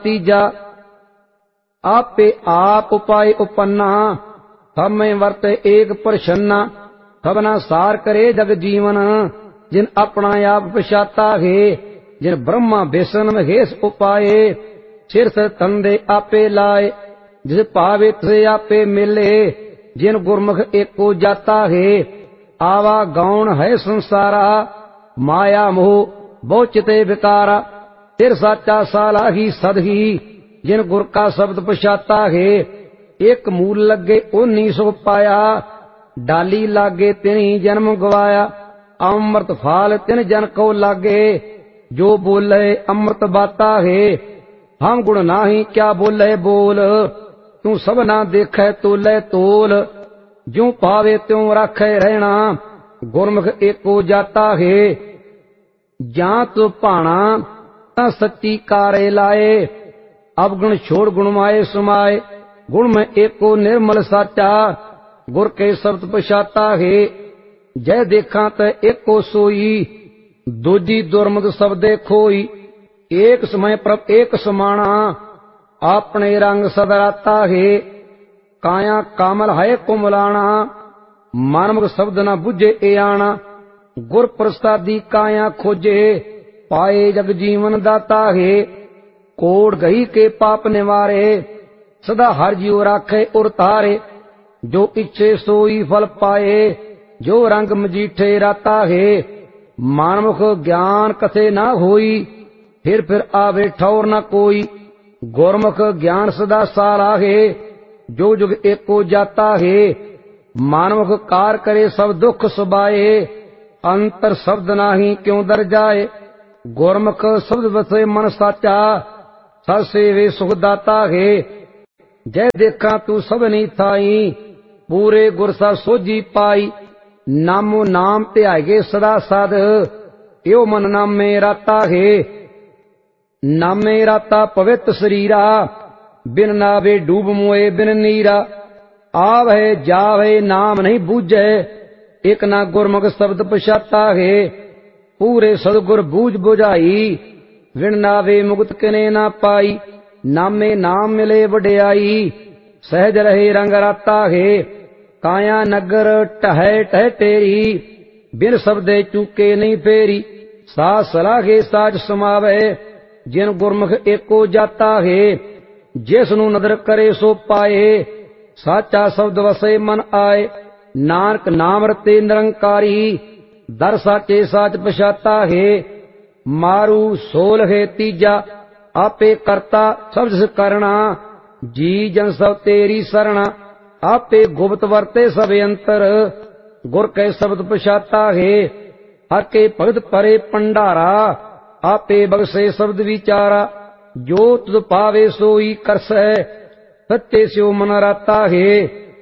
तीजा आपे आप उपाय उपन्ना हमें वर्त एक प्रसन्ना सबना सार करे जग जीवन जिन अपना आप पछाता है जिन ब्रह्मा बेसन महेश उपाये सिर से तंदे आपे लाए जिस पावे से आपे मिले जिन गुरमुख एको जाता है आवा गौण है संसारा माया मोह बहु चिते विकारा तिर साचा साला ही सद ही जिन गुर का शब्द पछाता है एक मूल लगे ओनी सो पाया डाली लागे तिनी जन्म गवाया अमृत फाल तिन जन को लागे जो बोले अमृत बाता है हम गुण नाही क्या बोले बोल तू सब ना देखे तोले तोल जो पावे त्यों राखे रहना गुरमुख एको जाता है जा तो भाना ता सच्ची कारे लाए अवगुण छोड़ गुण माए समाए गुण में एको निर्मल साचा गुर के शब्द पछाता है जय देखा त एको सोई दूजी दुर्मद शब्दे खोई एक समय प्रभ एक समाना अपने रंग सदराता है काया कामल है कुमलाना मानव शब्द न बुझे ए आना गुर प्रसादी काया खोजे पाए जग जीवन दाता है कोड गई के पाप निवारे सदा हर जीव राखे उर तारे जो इच्छे सोई फल पाए जो रंग मजीठे राता है मानमुख ज्ञान कथे ना होई फिर आवे ठौर न कोई गुरमुख ज्ञान सदा सारा है जो जुग एको जाता है मानमुख कार करे सब दुख सुबाए अंतर शब्द नाही क्यों दर जाए गुरमुख शब्द बसे मन साचा सत सेवे सुख दाता है जय देखा तू सब नहीं थाई पूरे गुर सा सोझी पाई नामो नाम त्यागे सदा सद यो मन नामे राता है नामे राता पवित शरीरा बिन नावे डूब मोए बिन नीरा आवै जावे नाम नहीं बूझे एक ना गुरमुख शब्द पछाता है पूरे सदगुर बूझ बुझाई विण नावे मुक्त किने ना पाई नामे नाम मिले वड्याई सहज रहे रंग राता है काया नगर टहै टह तेरी बिन शब्दे चूके नहीं फेरी साज सलाहे साज समावे जिन गुरमुख एको जाता है जिसनु नदर करे सो पाए साचा शब्द वसे मन आए नानक नाम रते निरंकारी दर साचे साच पछाता है मारू सोल है तीजा आपे करता सब जिस करना जी जन सब तेरी शरणा आपे गुप्त वर्ते सब अंतर गुर के शब्द पछाता है हर के भगत परे पंडारा आपे बगसे शब्द विचारा जो तुद पावे सोई करसै सत्य स्यो मन राता है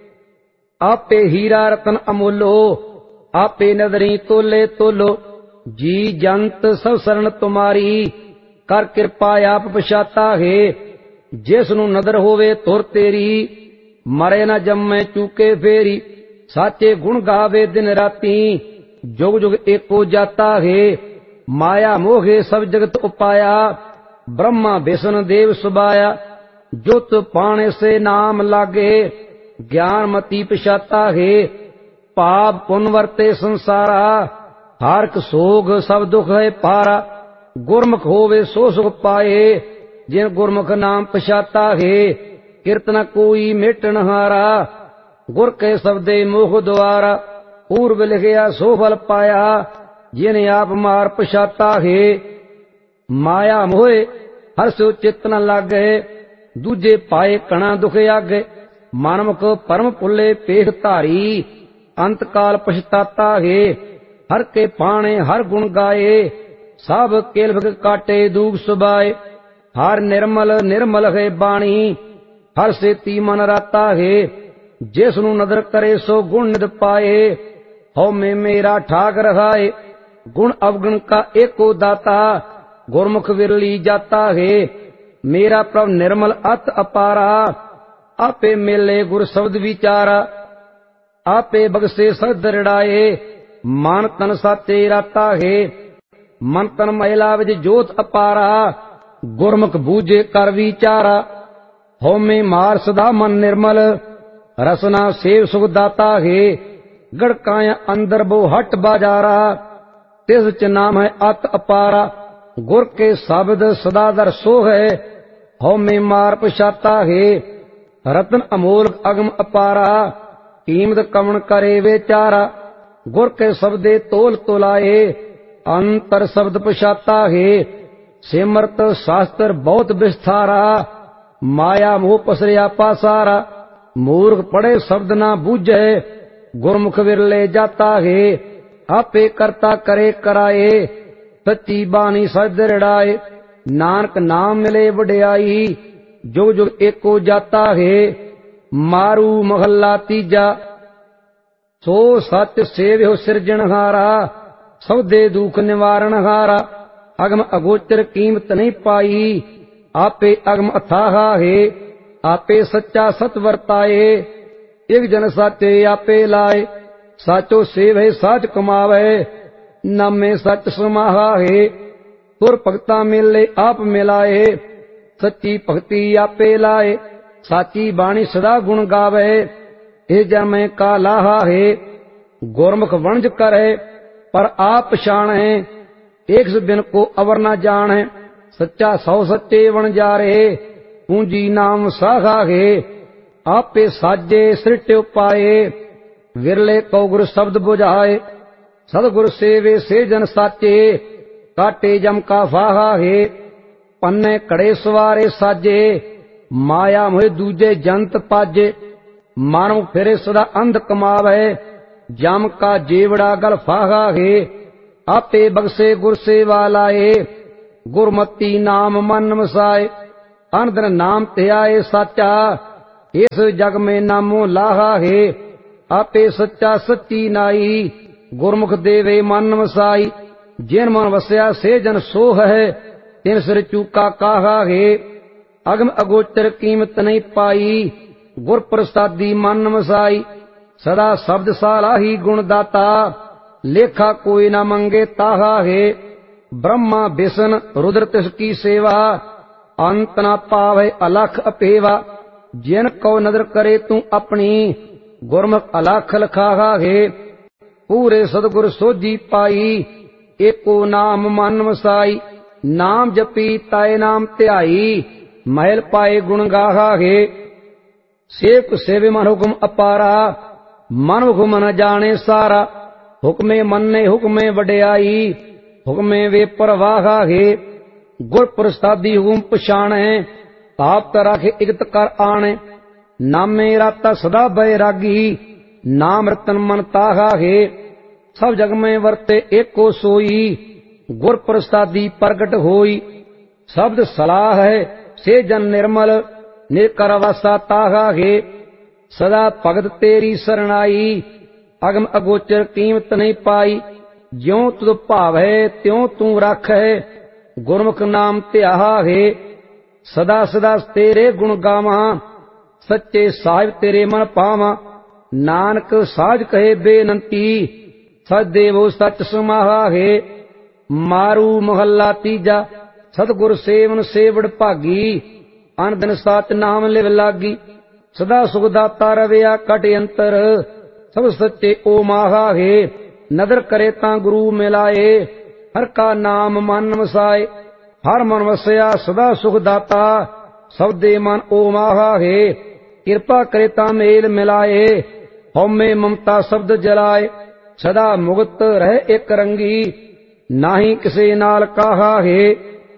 आपे हीरा रतन अमूलो आपे नदरी तोले तोलो जी जंत सब शरण तुम्हारी कर कृपा आप पछाता है जिसनु नदर होवे तुर तेरी मरे न जम्मे चूके फेरी साचे गुण गावे दिन राती जुग जुग एको जाता है माया मोहे सब जगत उपाया ब्रह्मा विष्णु देव सुबाया जुत पाने से नाम लागे ज्ञान मती पछाता है पाप पुण्य वर्ते संसारा हारक सोग सब दुख है पारा गुरमुख होवे सो सुख पाए जिन गुरमुख नाम पछाता है कीर्तन कोई मिटन हारा गुर के शब्दे मोह द्वारा पूर्व लिखया सो फल पाया जिन आप मार पछाता है माया मोहे हर सो चित्त न लागे दूजे पाए कणा दुख आगे मानवक परम पुले पेख धारी अंत काल पछताता है हर के पाने हर गुण गाए सब केलभ काटे दूग सुबाए हर निर्मल निर्मल है बाणी हर सेती मन राता है जिसनु नदर करे सो गुण निध पाए हो में मेरा ठाक रखाए गुण अवगुण का एको दाता गुरमुख विरली जाता है मेरा प्रभ निर्मल अत अपारा आपे मेले गुर शब्द विचारा आपे बगसे सद दृढ़ाए मन तन साचे राता है मन तन महिला विच जोत अपारा ਗੁਰਮੁਖ ਬੂਝੇ ਕਰ ਵਿਚਾਰਾ। ਹਉਮੈ ਮਾਰ ਸਦਾ ਮਨ ਨਿਰਮਲ, ਰਸਨਾ ਸੇਵ ਸੁਖ ਦਾਤਾ ਹੈ। ਗੜਕਾਇਆ ਅੰਦਰ ਬੋ ਹਟ ਬਾਜਾਰਾ, ਤਿਸ ਚ ਨਾਮ ਹੈ ਅਤ ਅਪਾਰਾ। ਗੁਰ ਕੇ ਸ਼ਬਦ ਸਦਾ ਦਰ ਸੋ ਹੈ, ਹਉਮੈ ਮਾਰ ਪਛਾਤਾ ਹੈ। ਰਤਨ ਅਮੋਲਕ ਅਗਮ ਅਪਾਰਾ, ਕੀਮਤ ਕਵਣ ਕਰੇ ਵਿਚਾਰਾ। ਗੁਰ ਕੇ ਸ਼ਬਦੇ ਤੋਲ ਤੁਲਾਏ, ਅੰਤਰ ਸ਼ਬਦ ਪਛਾਤਾ ਹੈ। ਸਿਮਰਤ ਸ਼ਾਸਤਰ ਬਹੁਤ ਵਿਸਥਾਰਾ, ਮਾਇਆ ਮੋਹ ਪਸਰਿਆ ਪਾਸਾਰਾ। ਮੂਰਖ ਪੜੇ ਸ਼ਬਦ ਨਾ ਬੂਝੈ, ਗੁਰਮੁਖ ਵਿਰਲੇ ਜਾਤਾ ਹੈ। ਆਪੇ ਕਰਤਾ ਕਰੇ ਕਰਾਏ, ਸੱਚੀ ਬਾਣੀ ਸਚ ਦ੍ਰਿੜਾਏ। ਨਾਨਕ ਨਾਮ ਮਿਲੇ ਵਡਿਆਈ, ਜੁਗ ਜੁਗ ਏਕੋ ਜਾਤਾ ਹੈ। ਮਾਰੂ ਮਹੱਲਾ ਤੀਜਾ। ਸੋ ਸੱਚ ਸੇਵਿਓ ਸਿਰਜਣਹਾਰਾ, ਸੌਦੇ ਦੁਖ ਨਿਵਾਰਣਹਾਰਾ। ਅਗਮ ਅਗੋਚਰ ਕੀਮਤ ਨਹੀਂ ਪਾਈ, ਆਪੇ ਅਗਮ ਅਥਾਹਾ ਹੈ। ਆਪੇ ਸੱਚਾ ਸਤ ਵਰਤਾਏ, ਇਕ ਜਨ ਸਾਚੇ ਆਪੇ ਲਾਏ। ਸਾਚੋ ਸੇਵੈ ਸਾਚ ਕਮਾਵੇ, ਨਾਮੇ ਸਚ ਸਮਾਹਾ ਹੈ। ਗੁਰ ਭਗਤਾ ਮਿਲੇ ਆਪ ਮਿਲਾਏ, ਸੱਚੀ ਭਗਤੀ ਆਪੇ ਲਾਏ। ਸਾਚੀ ਬਾਣੀ ਸਦਾ ਗੁਣ ਗਾਵੇ, ਇਹ ਜਨਮੈ ਕਾ ਲਾਹਾ ਹੈ। ਗੁਰਮੁਖ ਵਣਜ ਕਰੇ ਪਰ ਆਪ ਪਛਾਣੈ, ਏਕ ਬਿਨ ਕੋ ਅਵਰ ਨਾ ਜਾਣੈ। ਸੱਚਾ ਸੌ ਸੱਚੇ ਵਣਜਾਰੇ, ਪੂੰਜੀ ਨਾਮ ਸਾਹਾ ਹੈ। ਆਪੇ ਸਾਜੇ ਸ੍ਰਿਟਿ ਪਾਏ, ਵਿਰਲੇ ਕਉ ਗੁਰ ਸ਼ਬਦ ਬੁਝਾਏ। ਸਤਿਗੁਰ ਸੇਵੇ ਸੇ ਜਨ ਸਾਚੇ, ਕਾਟੇ ਜਮ ਕਾ ਫਾਹਾ ਹੈ। ਪੰਨੇ ਕੜੇ ਸਵਾਰੇ ਸਾਜੇ, ਮਾਇਆ ਮੋਹਿ ਦੂਜੇ ਜੰਤ ਪਾਜੇ। ਮਾਨਵ ਫਿਰੇ ਸਦਾ ਅੰਧ ਕਮਾਵੇ, ਜਮ ਕਾ ਜੀਵੜਾ ਗਲ ਫਾਹਾ ਹੈ। ਆਪੇ ਬਖਸ਼ੇ ਗੁਰ ਸੇਵਾ ਲਾਏ, ਗੁਰਮਤੀ ਨਾਮ ਮਨ ਵਸਾਏ। ਅਨੰਦਨ ਨਾਮ ਧਿਆਏ ਸਾਚਾ, ਇਸ ਜਗ ਮੇ ਨਾਮੋ ਲਾਹਾ ਹੈ। ਆਪੇ ਸੱਚਾ ਸੱਚੀ ਨਾਈ, ਗੁਰਮੁਖ ਦੇਵੇ ਮਨ ਵਸਾਈ। ਜਿਨ ਮਨ ਵਸਿਆ ਸੇ ਜਨ ਸੋ ਹੈ, ਤਿਨ ਸਿਰ ਚੂਕਾ ਕਾਹਾ ਹੈ। ਅਗਮ ਅਗੋਚਰ ਕੀਮਤ ਨਹੀਂ ਪਾਈ, ਗੁਰ ਪ੍ਰਸਾਦੀ ਮਨ ਵਸਾਈ। ਸਦਾ ਸ਼ਬਦ ਸਾਲਾਹੀ ਗੁਣ ਦਾਤਾ, ਲੇਖਾ ਕੋਈ ਨਾ ਮੰਗੇ ਤਾਹਾ ਹੈ। ਬ੍ਰਹਮਾ ਬਿਸ਼ਨ ਰੁਦਰ ਤਿਸ ਕੀ ਸੇਵਾ, ਅੰਤ ਨਾ ਪਾਵੇ ਅਲਖ ਅਪੇਵਾ। ਜਿਨ ਕਉ ਨਦਰ ਕਰੇ ਤੂੰ ਆਪਣੀ, ਗੁਰਮੁਖ ਅਲਖ ਲਖਾਹਾ ਹੈ। ਪੂਰੇ ਸਤਿਗੁਰ ਸੋਝੀ ਪਾਈ, ਏਕੋ ਨਾਮ ਮਨ ਵਸਾਈ। ਨਾਮ ਜਪੀ ਤਾਏ ਨਾਮ ਧਿਆਈ, ਮਹਿਲ ਪਾਏ ਗੁਣ ਗਾਹਾ ਹੈ। ਸੇਵਕ ਸੇਵੇ ਮਨ ਹੁਕਮ ਅਪਾਰਾ, ਮਨ ਹੁਕਮ ਨ ਜਾਣੇ ਸਾਰਾ। ਹੁਕਮੇ ਮੰਨੇ ਹੁਕਮੇ ਵਡਿਆਈ, ਹੁਕਮੇ ਵੇ ਪਰਵਾਹਾ ਹੈ। ਗੁਰ ਪ੍ਰਸਾਦੀ ਹੁਕਮ ਪਛਾਣੈ, ਤਾਪ ਰਾਖੇ ਇਕਤ ਕਰ ਆਣੈ। ਨਾਮੇ ਰਾਤਾ ਸਦਾ ਬੈਰਾਗੀ, ਨਾਮ ਰਤਨ ਮਨ ਤਾਹਾ ਹੈ। ਸਭ ਜਗ ਮੈਂ ਵਰਤੇ ਏਕੋ ਸੋਈ, ਗੁਰ ਪ੍ਰਸਾਦੀ ਪ੍ਰਗਟ ਹੋਈ। ਸ਼ਬਦ ਸਲਾਹ ਹੈ ਸੇ ਜਨ ਨਿਰਮਲ, ਨਿਰਕਰ ਵਾਸਾ ਤਾਹਾ ਹੈ। ਸਦਾ ਭਗਤ ਤੇਰੀ ਸਰਣਾਈ, ਅਗਮ ਅਗੋਚਰ ਕੀਮਤ ਨਹੀਂ ਪਾਈ। ਜਿਉ ਤੁਧ ਭਾਵੈ ਤਿਉ ਤੂੰ ਰਾਖੈ, ਗੁਰਮੁਖ ਨਾਮ ਧਿਆਹਾ ਹੈ। ਸਦਾ ਸਦਾ ਤੇਰੇ ਗੁਣ ਗਾਵਾਂ, ਸੱਚੇ ਸਾਹਿਬ ਤੇਰੇ ਮਨ ਪਾਵਾਂ। ਨਾਨਕ ਸਾਜ ਕਹੇ ਬੇਨੰਤੀ, ਸਚ ਦੇਵੋ ਸਚ ਸਮਾਹਾ ਹੈ। ਮਾਰੂ ਮਹੱਲਾ ਤੀਜਾ। ਸਤਿਗੁਰ ਸੇਵਨ ਸੇਵੜ ਭਾਗੀ, ਅਨ ਦਿਨ ਸਚ ਨਾਮ ਲਿਵ ਲਾਗੀ। ਸਦਾ ਸੁਖ ਦਾਤਾ ਰਵਿਆ ਕਟ ਅੰਤਰ, ਸਭ ਸੱਚੇ ਓ ਮਾਹਾ ਹੈ। ਨਦਰ ਕਰੇ ਤਾਂ ਗੁਰੂ ਮਿਲਾਏ, ਹਰ ਕਾ ਨਾਮ ਮਨ ਵਸਾਏ। ਹਰ ਮਨ ਵਸਿਆ ਸਦਾ ਸੁਖ ਦਾਤਾ, ਸਭ ਦੇ ਮਨ ਓ ਮਾਹਾ ਹੈ। ਕਿਰਪਾ ਕਰੇ ਤਾਂ ਮੇਲ ਮਿਲਾਏ, ਹਉਮੈ ਮਮਤਾ ਸ਼ਬਦ ਜਲਾਏ। ਸਦਾ ਮੁਕਤ ਰਹਿ ਇਕ ਰੰਗੀ, ਨਾਹੀ ਕਿਸੇ ਨਾਲ ਕਾਹਾ ਹੈ।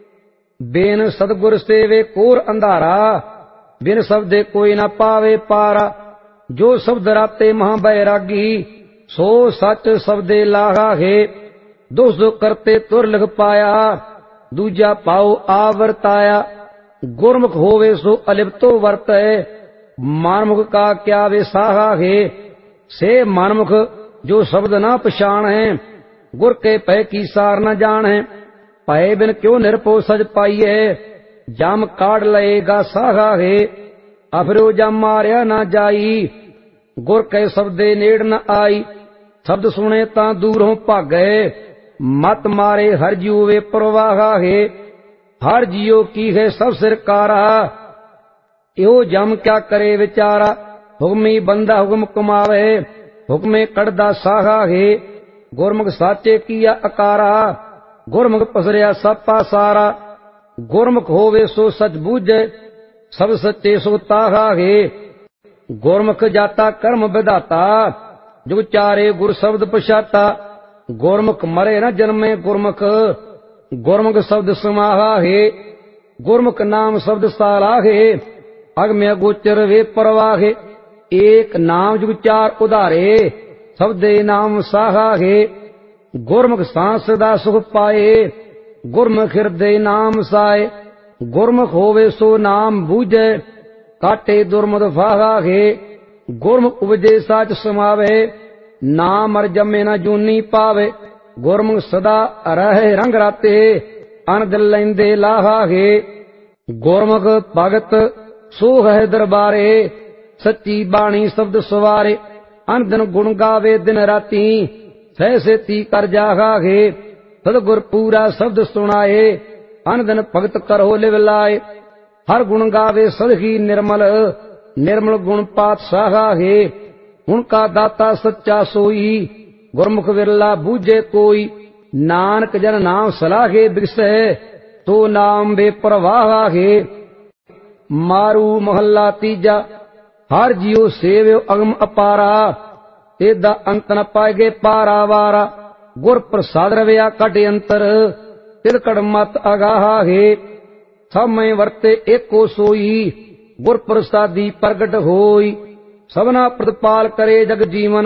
ਬੇਨ ਸਤਿਗੁਰ ਸੇਵੇ ਕੋਰ ਅੰਧਾਰਾ, ਬਿਨ ਸ਼ਬਦੇ ਕੋਈ ਨਾ ਪਾਵੇ ਪਾਰਾ। ਜੋ ਸ਼ਬਦ ਰਾਤੇ ਮਹਾ ਬੈਰਾਗੀ, ਸੋ ਸੱਚ ਸ਼ਬਦੇ ਲਾਹਾ ਹੈ। ਦੁਖ ਦੁਖ ਕਰਤੇ ਤੁਰ ਲਿਖ ਪਾਇਆ, ਦੂਜਾ ਪਾਉ ਆਵਰਤਾਇਆ। ਗੁਰਮੁਖ ਹੋਵੇ ਸੋ ਅਲਿਪਤੋ ਵਰਤੈ, ਮਨਮੁਖ ਕਾ ਕਿਆ ਵਿਸਾਹਾ ਹੈ। ਸੇ ਮਨਮੁਖ ਜੋ ਸ਼ਬਦ ਨਾ ਪਛਾਣੈ, ਗੁਰ ਕੇ ਪੈ ਕੀ ਸਾਰ ਨ ਜਾਣੈ। ਭਏ ਬਿਨ ਕਿਉ ਨਿਰਭਉ ਸਜ ਪਾਈਐ, ਜਮ ਕਾੜ ਲਏਗਾ ਸਾਹਾ ਹੈ। ਅਫਰਿਓ ਜਮ ਮਾਰਿਆ ਨਾ ਜਾਈ, ਗੁਰ ਕੈ ਸ਼ਬਦੇ ਨੇੜ ਨ ਆਈ। ਸ਼ਬਦ ਸੁਣੇ ਤਾਂ ਦੂਰੋਂ ਭਾਗੈ, ਮਤ ਮਾਰੇ ਹਰ ਜੀਉ ਵੇ ਪ੍ਰਵਾਹਾ ਹੈ। हर जियो की है सब सिरकारा, यो जम क्या करे विचारा। हुक्मी बंदा हुक्म कमावे, हुक्मे कड़दा साहा है। गुरमुख साचे किया अकारा, गुरमुख पसरिया सपा सारा। गुरमुख होवे सो सच बूझे, सब सच्चे सो ताहा है। गुरमुख जाता कर्म विधाता, जुग चारे गुर शब्द पछाता। गुरमुख मरे न जन्मे गुरमुख, गुरमुख शब्द समाहा है। गुरमुख नाम शब्द साला है, अगम्य गोचर वे परवाहे। एक नाम जुग चार उधारे, शब्दे नाम साहा है। गुरमुख सांस सदा सुख पाए, गुरमुख हृदय नाम साए। गुरमुख होवे सो नाम बूझे, काटे दुर्मद फाहा है। गुरमुख उपजे साच समावे, नाम अर जमे न जूनी पावे। गुरमुख सदा रहे रंग राते, अन दिल लैंदे लाहा है। गुरमुख भगत सो है दरबारे, सच्ची बाणी शब्द सवारे। अन दिन गुण गावे दिन राती, सह सेती कर जागा है। सदगुर पूरा शब्द सुनाए, अन दिन भगत करो लिव लाए। हर गुण गावे सदही निर्मल, निर्मल गुण पात साहा है। उनका दाता सच्चा सोई, गुरमुख विरला बूझे कोई। नानक जन नाम सलाहे बिगसै, तो नाम बेपरवाह है। मारू महला तीजा, हर जियो सेव्यो अगम अपारा। एदा अंत न पाएगे पारा वारा, गुर प्रसाद रविया कट अंतर। तिलकड़ मत अगाहा है, सब में वर्ते एको सोई। गुर प्रसादी प्रगट होई, सबना प्रतिपाल करे जग जीवन।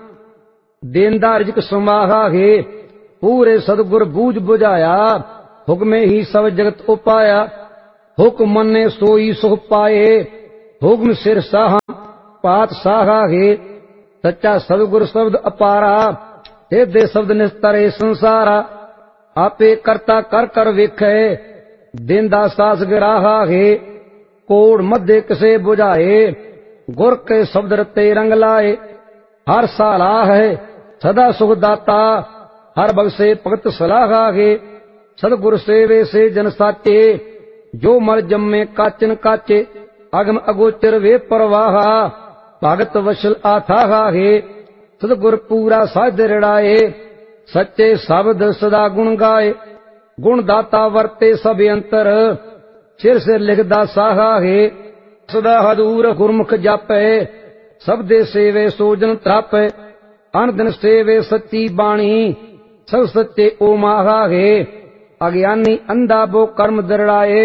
देंदा रिजक समाहा है, पूरे सदगुर बूझ बुझाया। हुक्मे ही सब जगत उपाया, हुक्म मन्ने सोई सुख पाए। हुक्म सिर साहा पात साहा है, सच्चा सदगुर शब्द अपारा। दे शब्द निस्तरे संसारा, आपे करता कर कर वेखे। देंदा सास गिराहा है, कोड़ मध्य किसे बुझाए। गुर के शब्द रते रंग लाए, हर साला है सदा सुख दाता। हर बगसे भगत सलाहा है, सदगुर सेवे से जन साचे। जो मर जम्मे काचन काचे, अगम अगोचर वे परवाहा। भगत वशल आथाहा है, सदगुर पूरा साध रिड़ाए। सच्चे शब्द सदा गुण गाए, गुण दाता वर्ते सब अंतर। सिर से लिखदा साहा है, सदा हदूर गुरमुख जापे। सबदे सेवे सोजन त्रापे, अन दिन सेवे सच्ची बाणी। सब सच्चे ओ माहा है, अज्ञानी अंधा बो कर्म दरड़ाए।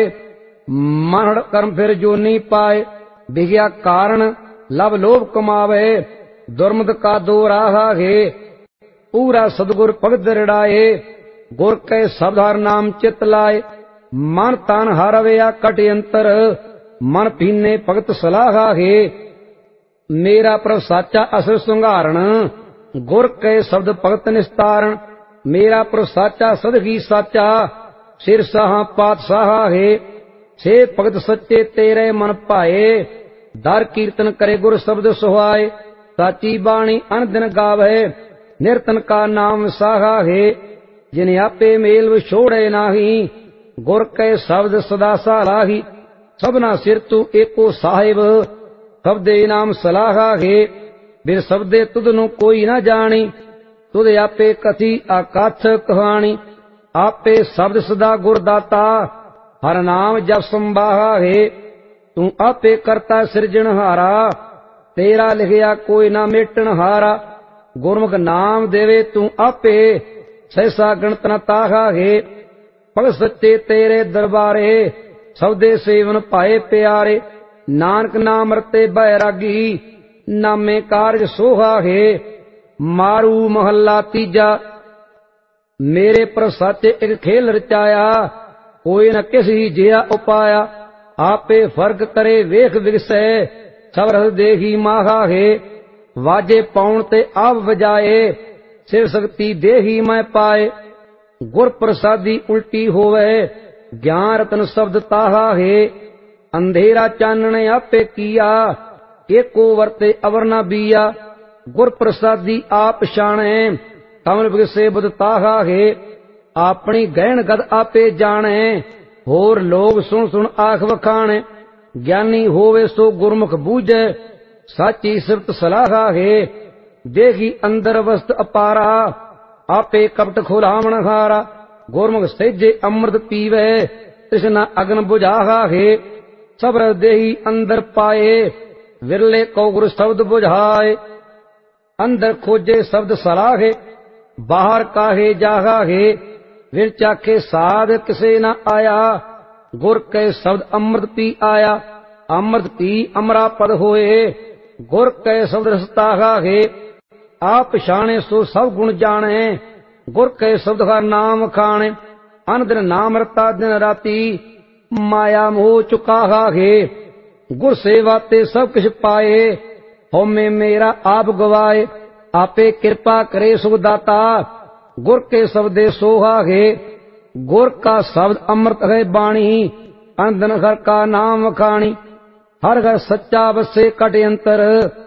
मनड़ कर्म फिर जो नहीं पाए, विज्ञा कारण लब लोभ कमावे। दुर्मद का दो राहा है, पूरा सदगुर भगत दरड़ाए। गुर के शब्द हर नाम चित लाए, मन तन हरवया कट अंतर। मन पीने भगत सलाहा है, मेरा प्रभ साचा असर सुंगारण। गुर के शब्द भगत निस्तारण, मेरा प्रभ साचा सदगी साचा। सिर साहा पात साहा है, छे भगत सच्चे तेरे मन पाए। दर कीर्तन करे गुर शब्द सुहाए, साची बाणी अन दिन गावे। निरतन का नाम साहा है, जिन आपे मेल छोड़े नाही। गुर के शब्द सदा सालाही, सबना सिर तू एको साहिब। शब्दे नाम सलाहा है, बिर शब्दे तुद नु कोई न जानी। तुद आपे कथी आकाथ कहानी, आपे शब्द सदा गुरदाता। हर नाम जब संबाहा है, तू आपे करता सिरजनहारा। तेरा लिखिया कोई ना मेटन हारा, गुरमुख नाम देवे तू आपे। सहसा गणत न ताहा है, भगत सच्चे तेरे दरबारे। सबदे सेवन पाए प्यारे, नानक नाम रते बैरागी। नामे कारज सोहा है, मारू महला तीजा। मेरे पर साचे एक खेल रचाया, कोई न किसी जिया उपाया। आपे फर्क करे वेख विगसै, सब रस देखी माहा है। वाजे पाउन ते आप बजाए, सिर शक्ति देही मैं पाए। गुर प्रसादी उल्टी होवे, ज्ञान रतन शब्द ताहा है। अंधेरा चानने आपे किया, एको वर्ते अवर न बिया। गुर प्रसादी आप शाणे, कमल बिगसे बुध ताहा है। अपनी गहन गद आपे जाने, ਹੋਰ ਲੋਗ ਸੁਣ ਸੁਣ ਆਖ ਵਖਾਣੇ। ਗਿਆਨੀ ਹੋਵੇ ਸੋ ਗੁਰਮੁਖ ਬੂਝੈ, ਸਾਚੀ ਸਿਫਤ ਸਲਾਹਾ ਹੈ। ਦੇਖੀ ਅੰਦਰ ਵਸਤ ਅਪਾਰਾ, ਆਪੇ ਕਪਟ ਖੁਲਾਵਣ ਹਾਰਾ। ਗੁਰਮੁਖ ਸਹਿਜੇ ਅੰਮ੍ਰਿਤ ਪੀਵੈ, ਤ੍ਰਿਸ਼ਨਾ ਅਗਨ ਬੁਝਾਹਾ ਹੈ। ਸਬਰ ਦੇਹੀ ਅੰਦਰ ਪਾਏ, ਵਿਰਲੇ ਕੋ ਗੁਰ ਸ਼ਬਦ ਬੁਝਾਏ। ਅੰਦਰ ਖੋਜੇ ਸ਼ਬਦ ਸਲਾਹੇ, ਬਾਹਰ ਕਾਹੇ ਜਾਹਾ ਹੈ। ਵਿਰ ਚਾਖੇ ਸਾਧ ਕਿਸੇ ਨਾ ਆਇਆ, ਗੁਰ ਕੈ ਸ਼ਬਦ ਅੰਮ੍ਰਿਤ ਪੀ ਆਇਆ। ਅੰਮ੍ਰਿਤ ਪੀ ਅਮਰਾ ਪਦ ਹੋਏ, ਗੁਰ ਕੈ ਸ਼ਬਦ ਰਸਤਾਹਾ ਹੈ। ਆਪ ਪਛਾਣੇ ਸੋ ਸਭ ਗੁਣ ਜਾਣੇ, ਗੁਰ ਕੈ ਸ਼ਬਦ ਹਰ ਨਾਮ ਖਾਣੇ। ਅਨ ਦਿਨ ਨਾਮ ਰਤਾ ਦਿਨ ਰਾਤੀ, ਮਾਇਆ ਮੋਹ ਚੁਕਾਹਾ ਹੈ। ਗੁਰ ਸੇਵਾ ਤੇ ਸਭ ਕਿਛ ਪਾਏ, ਹਉਮੈ ਮੇਰਾ ਆਪ ਗਵਾਏ। ਆਪੇ ਕਿਰਪਾ ਕਰੇ ਸੁਖ ਦਾਤਾ, ਗੁਰ ਕੇ ਸ਼ਬਦੇ ਸੋਹਾ ਹੈ। ਗੁਰ ਕਾ ਸ਼ਬਦ ਅੰਮ੍ਰਿਤ ਹੈ ਬਾਣੀ, ਅਨ ਦਿਨ ਹਰ ਕਾ ਨਾਮ ਵਖਾਣੀ। ਹਰ ਘਰ ਸੱਚਾ ਵਸੇ ਕਟ ਅੰਤਰ,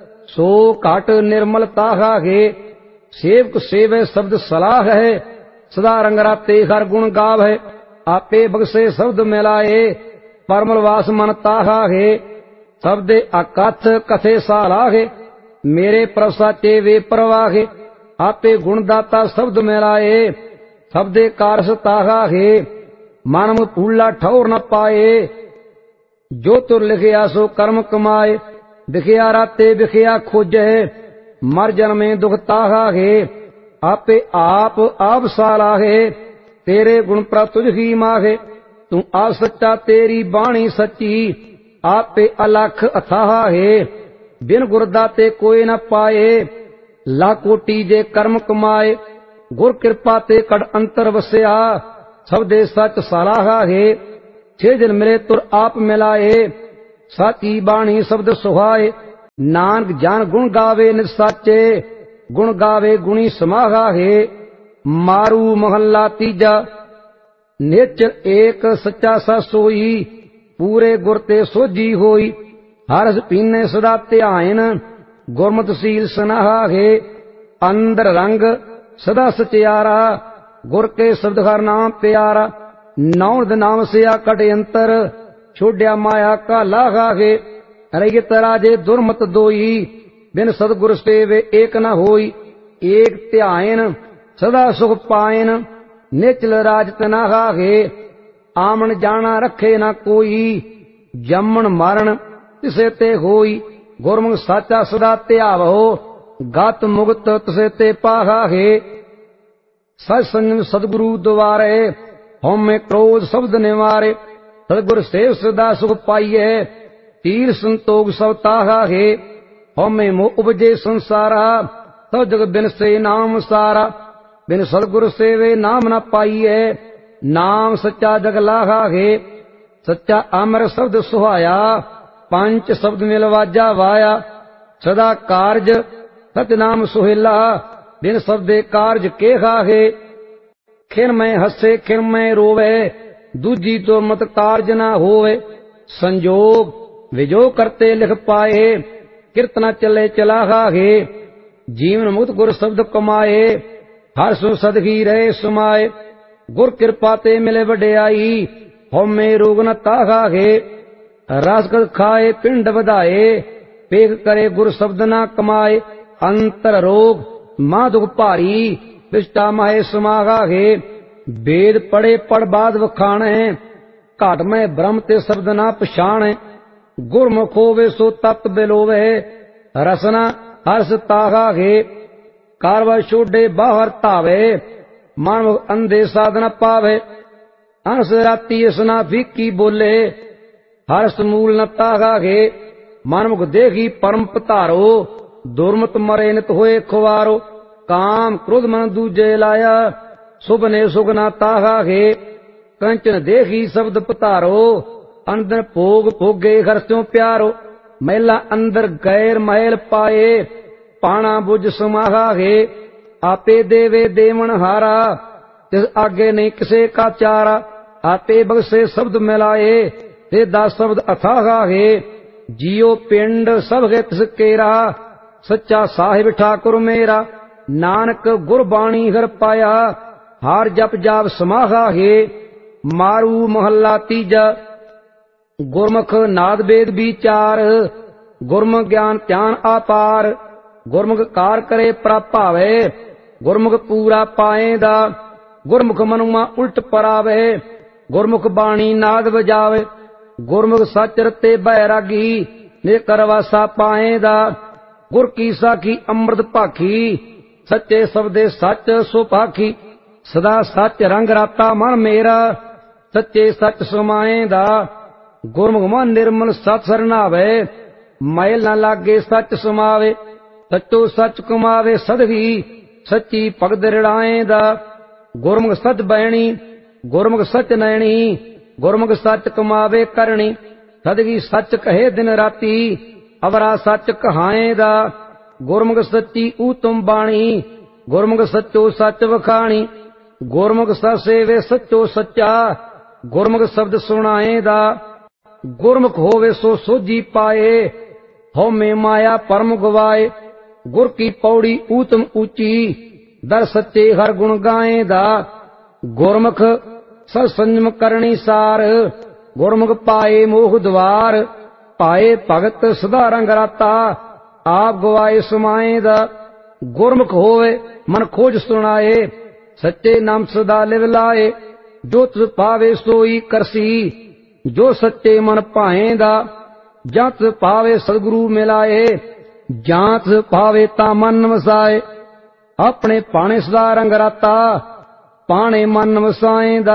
ਸੋ ਘਟ ਨਿਰਮਲਤਾ ਹੈ। ਸੇਵਕ ਸੇਵੇ ਸ਼ਬਦ ਸਲਾਹ ਹੈ, ਸਦਾ ਰੰਗ ਰਾਤੇ ਹਰ ਗੁਣ ਗਾਵੈ। ਆਪੇ ਬਖਸ਼ੇ ਸ਼ਬਦ ਮਿਲਾਏ, ਪਰਮਲ ਵਾਸ ਮਨ ਤਾਹਾ ਹੈ। ਸ਼ਬਦੇ ਅਕਥ ਕਥੇ ਸਾਲਾਹੇ, ਮੇਰੇ ਪ੍ਰਭ ਸਾਚੇ ਵੇ ਪ੍ਰਵਾਹੇ। ਆਪੇ ਗੁਣ ਦਾਤਾ ਸ਼ਬਦ ਮਿਲਾਏ, ਸ਼ਬਦੇ ਕਾਰਸ ਤਾਹਾ ਹੈ। ਮਨ ਮੁ ਭੂਲਾ ਠੌਰ ਨ ਪਾਏ, ਜੋ ਤੁਰ ਲਿਖਿਆ ਸੋ ਕਰਮ ਕਮਾਏ। ਵਿਖਿਆ ਰਾਤੇ ਵਿਖਿਆ ਖੋਜੈ, ਮਰ ਜਨਮੇ ਦੁਖ ਤਾਹਾ ਹੈ। ਆਪੇ ਆਪ ਸਾਲਾਹੇ, ਤੇਰੇ ਗੁਣ ਪ੍ਰਭ ਤੁਝ ਹੀ ਮਾਹੇ। ਤੂੰ ਆਪ ਸੱਚਾ ਤੇਰੀ ਬਾਣੀ ਸੱਚੀ, ਆਪੇ ਅਲਖ ਅਥਾਹਾ ਹੈ। ਬਿਨ ਗੁਰ ਦਾਤੇ ਕੋਈ ਨ ਪਾਏ, ਲਾ ਕੋਟੀ ਜੇ ਕਰਮ ਕਮਾਏ। ਗੁਰ ਕਿਰਪਾ ਤੇ ਕੜ ਅੰਤਰ ਵਸਿਆ, ਸਬਦੇ ਸੱਚ ਸਲਾਹਾ ਹੈ। ਛੇ ਦਿਨ ਮਿਲੇ ਤੁਰ ਆਪ ਮਿਲਾਏ, ਸਾਚੀ ਬਾਣੀ ਸ਼ਬਦ ਸੁਹਾਏ। ਨਾਨਕ ਜਨ ਗੁਣ ਗਾਵੇ ਨਿਜ ਸਾਚੇ, ਗੁਣ ਗਾਵੇ ਗੁਣੀ ਸਮਾਹਾ ਹੈ। ਮਾਰੂ ਮਹੱਲਾ ਤੀਜਾ। ਨਿਚਰ ਏਕ ਸੱਚਾ ਸਾ ਸੋਈ, ਪੂਰੇ ਗੁਰ ਤੇ ਸੋਝੀ ਹੋਈ। ਹਰ ਰਸ ਪੀਨੇ ਸਦਾ ਧਿਆਇਨ, ਗੁਰਮਤਿ ਸੀਲ ਸਨਾਹਾ ਹੈ। ਅੰਦਰ ਰੰਗ ਸਦਾ ਸਚਿਆਰਾ, ਗੁਰ ਕੇ ਸ਼ਬਦ ਹਰ ਨਾਮ ਪਿਆਰਾ। ਨੌ ਨਾਮ ਸਿਆ ਕਟ ਅੰਤਰ, ਛੋੜਿਆ ਮਾਇਆ ਕਾ ਲਾਹਾ ਹੈ। ਰਹਿਤ ਰਾਜੇ ਦੁਰਮਤ ਦੋਈ, ਬਿਨ ਸਤਿਗੁਰ ਸੇਵੇ ਏਕ ਨ ਹੋਈ। ਏਕ ਧਿਆਇਨ ਸਦਾ ਸੁਖ ਪਾਇਨ, ਨਿਚਲ ਰਾਜ ਤਨਾਹਾ ਹੈ। ਆਮਣ ਜਾਣਾ ਰੱਖੇ ਨਾ ਕੋਈ, ਜੰਮਣ ਮਰਨ ਤਿਸੇ ਤੇ ਹੋਈ। ਗੁਰਮੁਖ ਸਾਚਾ ਸਦਾ ਧਿਆਵੋ, ਗਤ ਮੁਕਤ ਤਿਸੇ ਤੇ ਪਾਹਾ ਹੈ। ਸਚ ਸੰਜਮ ਸਤਿਗੁਰੂ ਦੁਆਰੇ, ਹਉਮੈ ਕ੍ਰੋਧ ਸ਼ਬਦ ਨਿਵਾਰੇ। ਸਤਿਗੁਰ ਸੇਵ ਸਦਾ ਸੁਖ ਪਾਈਐ, ਤੀਰ ਸੰਤੋਖ ਸਭ ਤਾਹਾ ਹੈ। ਹਉਮੈ ਮੋਹ ਉਪਜੇ ਸੰਸਾਰਾ, ਸਭ ਜਗ ਬਿਨ ਸੇ ਨਾਮ ਸਾਰਾ। ਬਿਨ ਸਤਿਗੁਰ ਸੇਵੇ ਨਾਮ ਨ ਪਾਈਐ, ਨਾਮ ਸੱਚਾ ਜਗ ਲਾਹਾ ਹੈ। ਸੱਚਾ ਅਮਰ ਸ਼ਬਦ ਸੁਹਾਇਆ, ਪੰਜ ਸ਼ਬਦ ਮਿਲ ਵਾਜਾ ਵਾਇਆ। ਸਦਾ ਕਾਰਜ ਸਤਿਨਾਮ ਸੁਹੇਲਾ, ਬਿਨ ਸ਼ਬਦੇ ਕਾਰਜ ਕੇਹਾ ਹੈ। ਖਿਨ ਮੈਂ ਹੱਸੇ ਖਿਨ ਮੈਂ ਰੋਵੇ, ਦੂਜੀ ਦੁਰਮਤ ਕਾਰਜ ਨਾ ਹੋਵੇ। ਸੰਜੋਗ ਵਿਜੋਗ ਕਰਤੇ ਲਿਖ ਪਾਏ, ਕਿਰਤਨਾ ਚੱਲੇ ਚਲਾਹਾ ਹੈ। ਜੀਵਨ ਮੁਕਤ ਗੁਰ ਸ਼ਬਦ ਕਮਾਏ, ਹਰ ਸੋ ਸਦਗੀ ਰਹੇ ਸਮਾਏ। ਗੁਰ ਕਿਰਪਾ ਤੇ ਮਿਲੇ ਵਡਿਆਈ, ਹਉਮੈ ਰੋਗ ਨ ਤਾਹਾ ਹੈ। ਰਸ ਖਾਏ ਪਿੰਡ ਵਧਾਏ, ਪੇਖ ਕਰੇ ਗੁਰ ਸ਼ਬਦ ਨਾ ਕਮਾਏ। ਅੰਤਰ ਰੋਗ ਮਾ ਦੁਖ ਭਾਰੀ, ਵਿਸ਼ਟਾ ਮਾਹੇ ਸਮਾਹਾ ਹੈ। ਵੇਦ ਪੜੇ ਪੜ ਬਾਦ ਵਖਾਣੈ, ਘਾਟ ਮੈਂ ਬ੍ਰਹਮ ਤੇ ਸ਼ਬਦ ਨਾ ਪਛਾਣੈ। ਗੁਰਮੁਖ ਹੋਵੇ ਸੋ ਤਤ ਬਿਲੋਵੇ, ਰਸਨਾ ਹਰਸ ਤਾਹਾ ਹੈ। ਕਾਰਵਾ ਛੋਡੇ ਬਾਹਰ ਧਾਵੇ, ਮਨ ਅੰਧੇ ਸਾਧ ਨ ਪਾਵੇ। ਹੰਸ ਰਾਤੀ ਇਸਨਾ ਫੀਕੀ ਬੋਲੇ, ਹਰਸ ਮੂਲ ਨ ਤਾਹਾ ਹੈ। ਮਨਮੁਖ ਦੇਖੀ ਪਰਮ ਪਧਾਰੋ, ਦੁਰਮਤ ਮਰੇ ਨਿਤ ਹੋਏ ਖੁਆਰੋ। ਕਾਮ ਕ੍ਰੋਧ ਮਨ ਦੂਜੇ ਲਾਇਆ, ਸੁਭ ਨੇ ਸੁਖ ਨਾ ਤਾਹਾ ਹੈ। ਕੰਚਨ ਦੇਖੀ ਸ਼ਬਦ ਪਧਾਰੋ, ਅੰਦਰ ਭੋਗ ਭੋਗੇ ਹਰ ਸਿਉ ਪਿਆਰੋ। ਮਹਿਲਾ ਅੰਦਰ ਗੈਰ ਮਹਿਲ ਪਾਏ, ਪਾਣਾ ਬੁਝ ਸਮਾਹਾ ਹੈ। ਆਪੇ ਦੇਵੇ ਦੇਵਨ ਹਾਰਾ, ਤਿਸ ਆਗੇ ਨਹੀਂ ਕਿਸੇ ਕਾ ਚਾਰਾ। ਆਪੇ ਬਖਸ਼ੇ ਸ਼ਬਦ ਮਿਲਾਏ, ਤੇ ਦਸ ਸ਼ਬਦ ਅਥਾਹਾ ਹੈ। ਜੀਉ ਪਿੰਡ ਸਭ ਹੈ ਤਿਸ ਕੇਰਾ, ਸੱਚਾ ਸਾਹਿਬ ਠਾਕੁਰ ਮੇਰਾ। ਨਾਨਕ ਗੁਰਬਾਣੀ ਹਰ ਪਾਇਆ, ਹਰ ਜਪ ਜਾਪ ਸਮਾਹਾ ਹੈ। मारू महला तीजा। गुरमुख नाद वेद विचार, गुरमुख ज्ञान ध्यान अपार। गुरमुख कार करे प्रभावे, गुरमुख पूरा पाएदा। गुरमुख मनुआ उल्ट परावे, गुरमुख बाणी नाद बजावे। गुरमुख सच रते बैरागी, नेकर वासा पाएदा। गुर की साखी अमृत भाखी, सच्चे सबदे सच सुभाखी। सदा सच रंग राता मन मेरा, सच्चे सच समाएदा। गुरमुख मन निर्मल सत सरनावे, मैल न लागे सच समावे। सचो सच कमावे सदगी, सच्ची भगत रिड़ाएदा। गुरमुख सच बैणी, गुरमुख सच नैणी। गुरमुख सच कमावे करणी, सदगी सच कहे दिन राती। अवरा सच कहाएदा। गुरमुख सच्ची ऊतम बाणी, गुरमुख सचो सच वखाणी। गुरमुख सच सेवे सचो सच्चा, गुरमुख शब्द सुनाएदा। गुरमुख होवे सो सोझी पाए, हौमे माया परम गवाए। गुर की पौड़ी ऊतम ऊंची, दर सच्चे हर गुण गाएदा। गुरमुख सत संयम करणी सार, गुरमुख पाए मोह द्वार। पाए भगत सदा रंग राता, आप गवाए समाएदा। गुरमुख होवे मन खोज सुनाए, सच्चे नाम सदा लिव लाए। जो तुझ पावे सोई करसी, जो सच्चे मन पाएदा। जां तुझ पावे सदगुरु मिलाए, जां तुझ पावे ता मन वसाए। अपने पाणे सदा रंग राता, पाणे मन वसाएदा।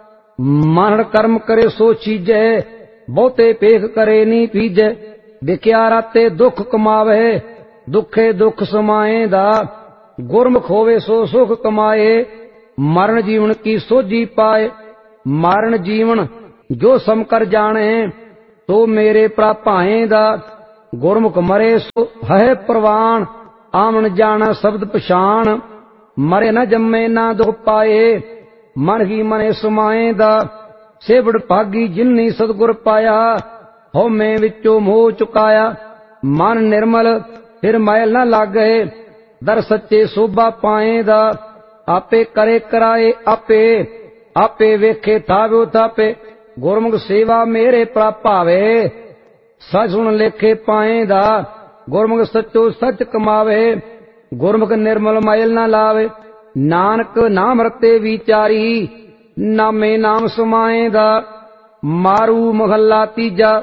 मन कर्म करे सो चीजै, बहुते पेख करे नी पीजै। विख्या राते दुख कमावे, दुखे दुख समाएदा। गुरमुख होवे सो सुख कमाए, मरण जीवन की सोझी पाए। मरण जीवन जो सम कर जाने, तो मेरे प्रापाएदा। गुरमुख मरे सो है प्रवान, आमन जाना शब्द पछाण। मरे न जम्मे ना दुख पाए, मन ही मने समाएदा। सेवड़ भागी जिन्नी सतगुर पाया, हौमे विचों मोह चुकाया। मन निर्मल फिर मैल न लागे, दर सच्चे शोभा पाएदा। आपे करे कराए आपे, आपे वेखे थाव्यो थापे। गुरमुख सेवा मेरे प्रभावे, सच सुन लेखे पाएदा। गुरमुख सचो सच कमावे, गुरमुख निर्मल मैल न लावे। नानक नाम रते विचारी, नामे नाम समाएदा। मारू महला तीजा।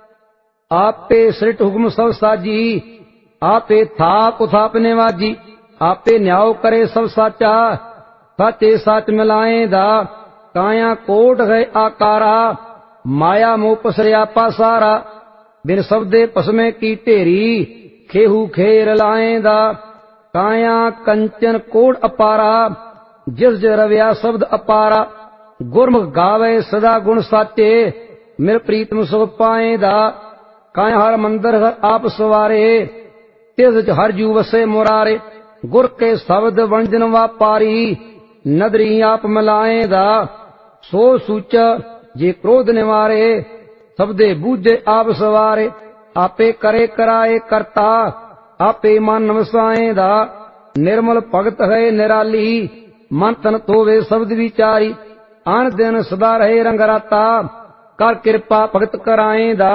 आपे सृष्ट हुक्म सब साजी, आपे थाप उथापने वाजी। आपे न्याय करे सब साचा, साचे सच मिलाएदा। काया कोट है आकारा, माया मोह पसरिया पासारा। बिन शब्दे पसमे की ढेरी, खेहू खेर लाएदा। काया कंचन कोट अपारा, जिस रव्या शब्द अपारा। गुरमुख गावे सदा गुण साचे, मिल प्रीतम सुख पाएदा। काया हर मंदिर हर आप सवारे, तिस हर जू वसे मुरारे। गुर के शब्द वंजन वापारी, नदरी आप मिलाएदा। सो सूचा जे क्रोध निवारे, सबदे बूझे आप सवारे। आपे करे कराए करता, आपे मन वसाएदा। निर्मल भगत है निराली, मन तन तोवे शब्द विचारी। आन दिन सदा रहे रंग राता, कर कृपा भगत कराएदा।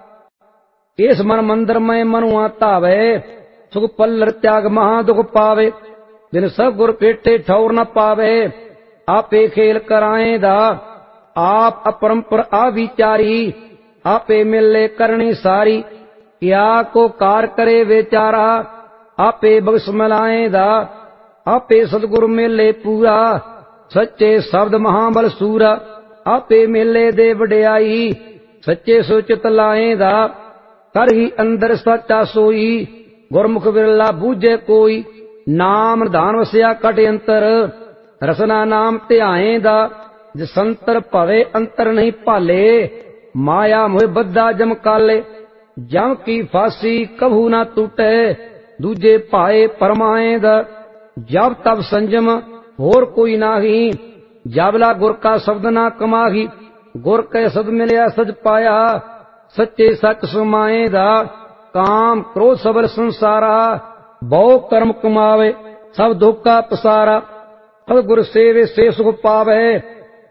इस मन मंदिर में मनुआ धावे, सुख पल्लर त्याग महा दुख पावे। बिन सब गुर पेटे ठौर न पावे, आपे खेल कराएदा। आप अपरंपर आविचारी, आपे मिले करनी सारी। क्या को कार करे बेचारा, आपे बख्श मिलाएदा। आपे सतगुरु मिले पूरा, सच्चे शब्द महाबल सूरा। आपे मिले दे वड्याई, सच्चे सोचित लाएदा। कर ही अंदर सच्चा सोई, गुरमुख बिरला बूझे कोई। नाम धान वसिया कट अंतर, रसना नाम ध्याएदा। जसंतर भवे अंतर नहीं भाले, माया मोह बद्धा जम काले। जम की फांसी कभू ना टूटे, दूजे पाए परमाएदा। जब तब संजम होर कोई नाही, जाबला गुर का शब्द ना कमाही। गुर के शब्द मिलया सज पाया, सच्चे सच समाएदा। काम क्रोध सबर संसारा, बहु कर्म कमावे, सब दुख का पसारा। सब गुर सेवे से सुख पावे,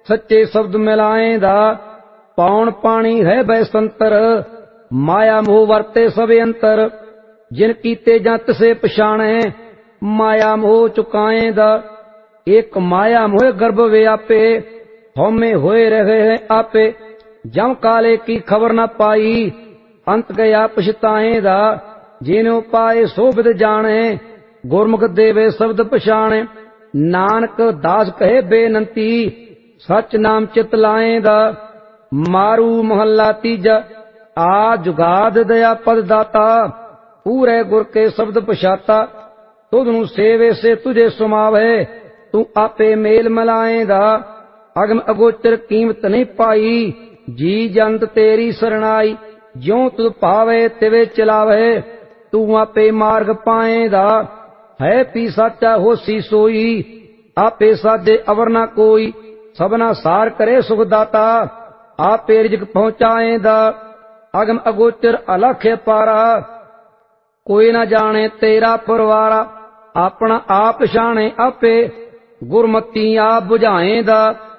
सच्चे शब्द मिलाएंदा पौन पानी है बैसंतर माया मोह वर्ते सबे अंतर जिन कीते जंत से पछाणे माया मोह चुकाएंदा एक माया मोह गर्भ व्यापे हौमे होए रहे हैं आपे जम काले की खबर न पाई अंत गया पछताएंदा जिन्हों पाए सो बिद जाने गुरमुख देवे शब्द पछाणे नानक दास कहे बेनंती सच नाम चित लाएंदा मारू महला तीजा आ जुगाद दया पद दाता पूरे गुर के शब्द पछाता तुधनु सेवे से तुझे सुमावे तू आपे मेल मिलाएंदा अगम अगोचर कीमत नहीं पाई जी जंत तेरी सरणाई ज्यों तुझ पावे तिवे चलावे तू आपे मार्ग पाएंदा है पी साचा होसी सोई आपे साजे अवर ना कोई सबना सार करे सुखदाता आपे रिजक पहुंचाएंदा अगम अगोचर अलख पारा कोई ना जाने तेरा परवारा अपना आप शाने आपे गुरमती आप बुझाएंदा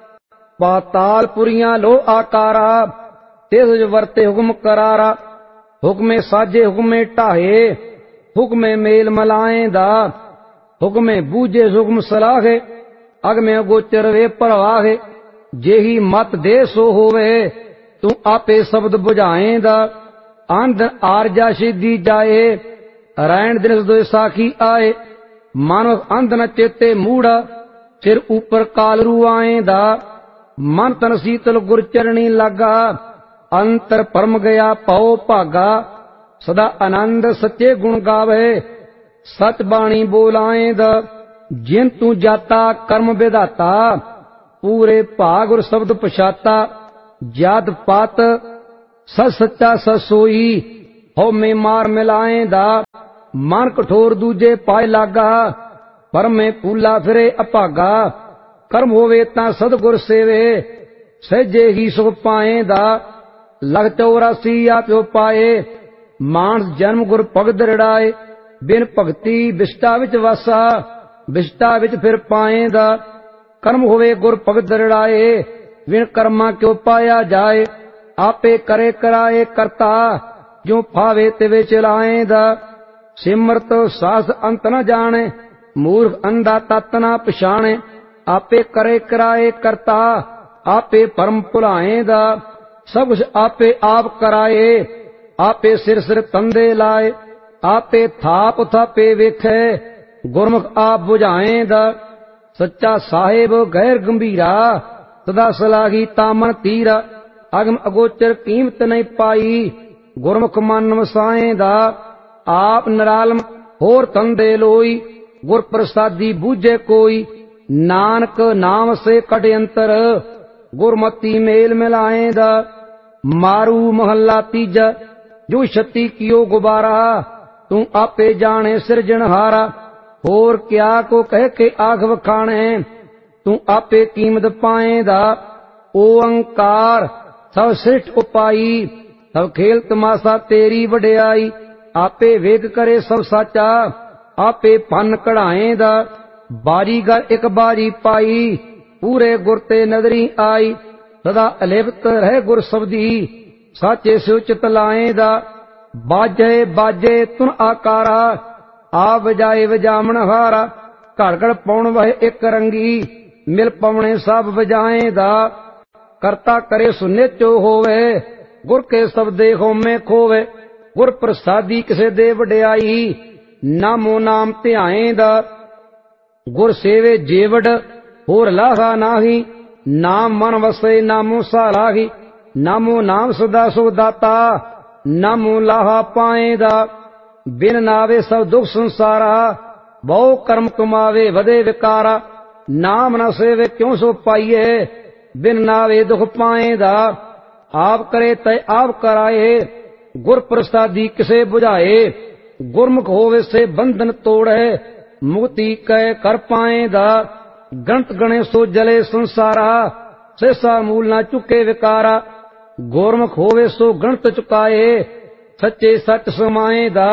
पाताल पुरियां लो आकारा तेज वर्ते हुक्म करारा हुक्मे साजे हुक्मे ढाहे हुक्मे मेल मलाएंदा हुक्मे बूझे हुक्म सलाहे अगमे गोचर वे परवाहे जेही मत दे सो होवे तू आपे शब्द बुझाएंदा आंध आरजा सिद्धि जाए रैन दिन दो साखी आए मानव अंध न चेते मूड़ा सिर ऊपर कालरू आएंदा मन तन शीतल गुर चरणी लगा अंतर परम गया पौ भागा सदा आनंद सच्चे गुण गावे सच बाणी बोलाएंदा जिन तू जाता कर्म विधाता पूरे भाग और शब्द पछाता जात पात सच सच्चा ससोई हो में मार मिलाएंदा मन कठोर दूजे पाए लागा पर में फूला फिरे अभागा कर्म होवे ता सदगुर सेवे सहजे ही सुख पाएंदा लग 84 आपो पाए मानस जन्म गुर भगत रड़ाए बिन भगती विष्टा विच वासा विष्टा विच फिर पाएंदा कर्म होवे गुर भगत रड़ाए बिन कर्मा क्यों पाया जाए आपे करे कराए करता जो फावे तिवे चलाएंदा सिमरत सास अंत न जाने मूर्ख अंधा तत न पछाणे आपे करे कराए करता आपे परम भुलाएंदा सब कुछ आपे आप कराए आपे सिर सिर तंदे लाए आपे थाप थापे वेखे गुरमुख आप बुझाएंदा सच्चा साहेब गैर गंभीरा सदा सलाही तामन तीरा अगम अगोचर कीमत नहीं पाई गुरमुख मन वसाएंदा आप निरालम होर तंदे लोई गुर प्रसादी बूझे कोई नानक नाम से कट अंतर गुरमती मेल मिलाएंदा मारू महला तीजा जो छती कियो गुबारा तू आपे जाने सिरजनहारा होर क्या को कह के आख वखाणे तू आपे कीमत पाएंदा ओंकार सब श्रेष्ठ उपाई सब खेल तमाशा तेरी वडियाई आपे वेग करे सब साचा आपे फन कढ़ाएंदा बारीगर एक बारी पाई पूरे गुर ते नदरी आई सदा अलिप्त रहे गुर शब्दी साचे से चित लाएंदा बाजे बाजे तुन आकारा आ बजाए बजामण हारा घड़ घड़ पौण वह एक रंगी मिल पवणे सब बजाएंदा करता करे सुनेचो होवे गुर के शब्दे होमे खोवे गुर प्रसादी किसे दे वडियाई नामो नाम ध्याएंदा गुर सेवे जेवड़ होर लाहा नाही नाम मन वसे नामो सालाही नामो नाम सदा सुख दाता नामो लाहा पाएंदा बिन नावे सब दुख संसारा बहु कर्म कमावे वदे विकारा नाम न सेवे क्यों सो पाइये बिन नावे दुख पाएंदा आप करे तय आप कराए गुर प्रसादी किसे बुझाए गुरमुख होवे से बंधन तोड़े मुक्ति कह कर पाएंदा गणत गणे सो जले संसारा शेषा मूल ना चुके विकारा गुरमुख होवे सो गणत चुकाए सच्चे सच समाएंदा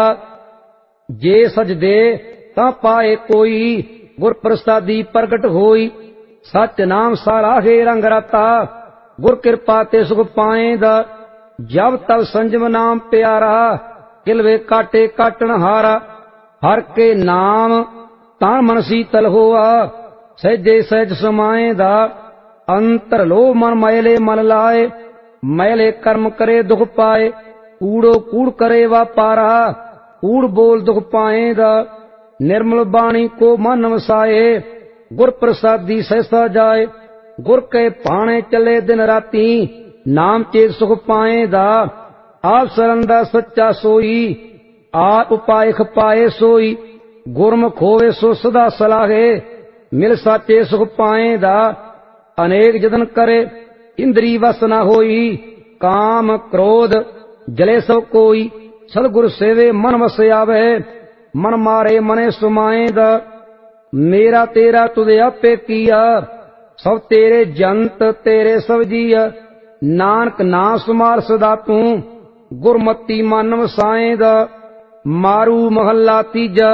जे सज दे ता पाए कोई गुर प्रसादी प्रगट होई सच नाम साराहे रंग रता, गुर कृपा ते सुख पाएंदा, जब तब संजम नाम प्यारा, किलवे काटे काटन हारा। हर के नाम तान मन शीतल होआ, सहजे सहज समाएंदा, अंतर लो मन मैले मन लाए, मैले कर्म करे दुख पाए, कूड़ो कूड़ करे वापारा, कूड़ बोल दुख पाएंदा, निर्मल बाणी को मन वसाए, गुर प्रसादी सहसा जाए। गुर के पाणे चले दिन राती, नाम चेत सुख पाएंदा, आप सरंदा सच्चा सोई, आप उपाय खपाए सोई, गुरमुख होवे सो सदा सलाहे, मिल साचे सुख पाएंदा, अनेक जतन करे इंद्री वस न होई, काम क्रोध जले सब कोई, सदगुरु सेवे मन वस आवे, मन मारे मने सुमाएंदा, मेरा तेरा तुझे आपे किया, सब तेरे जंत तेरे सब जिया, नानक ना सुमार सदा तू, गुरमती मन वसाएंदा। मारू महला तीजा,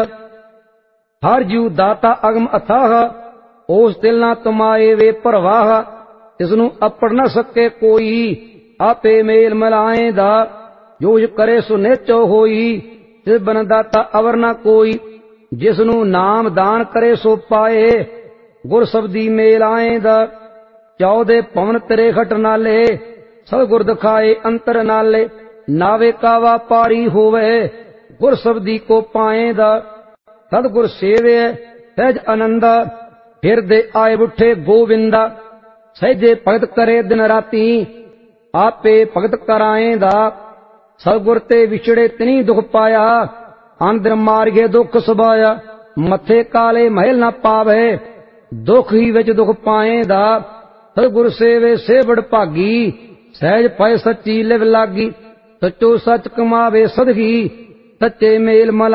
हर जू दाता अगम अथाह, उस दिल ना तुमाए वे परवाह, इसनू अपड़ न सके कोई, आपे मेल मिलाएंदा, जो करे सो नेचो होई, तिस बन दाता अवर न कोई, जिसनू नाम दान करे सो पाए, गुर सबदी मेल आएंदा। 14 पवन तेरे खट नाले, सब गुर दिखाए अंतर नाले, नावे का वापारी होवे, गुर सबदी को पाएंदा। सदगुर सेवे सहज आनंदा, फिर दे आए बुठे गोविंदा, सहजे भगत करे दिन राती, आपे भगत कराएंदा। सतगुर ते विछड़े तिनी दुख पाया, अंदर मार्गे दुख सुभाया, मथे काले महल न पावे, दुख ही विच दुख पाएंदा। सतगुर सेवे से बड़ भागी, सहज पाए सच्ची लिव लागी, सचो सच कमावे सदगी, सच्चे मेल मला